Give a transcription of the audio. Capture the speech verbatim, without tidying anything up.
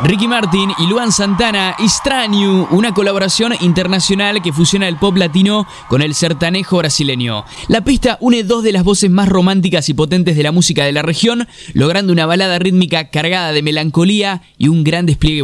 Ricky Martin y Luan Santana, Estranho, una colaboración internacional que fusiona el pop latino con el sertanejo brasileño. La pista une dos de las voces más románticas y potentes de la música de la región, logrando una balada rítmica cargada de melancolía y un gran despliegue